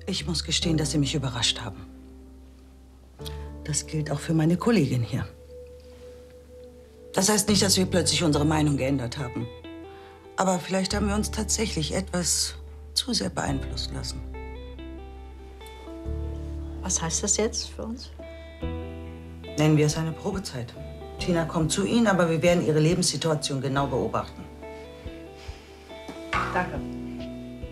Ich muss gestehen, dass Sie mich überrascht haben. Das gilt auch für meine Kollegin hier. Das heißt nicht, dass wir plötzlich unsere Meinung geändert haben. Aber vielleicht haben wir uns tatsächlich etwas zu sehr beeinflussen lassen. Was heißt das jetzt für uns? Nennen wir es eine Probezeit. Tina kommt zu Ihnen, aber wir werden Ihre Lebenssituation genau beobachten. Danke.